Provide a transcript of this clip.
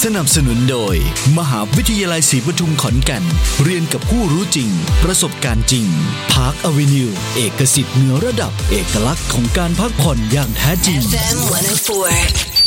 สนับสนุนโดยมหาวิทยาลัยศรีปทุมขอนแก่นเรียนกับผู้รู้จริงประสบการณ์จริงพาร์คอเวนิวเอกสิทธิ์เหนือระดับเอกลักษณ์ของการพักผ่อนอย่างแท้จริง FM 104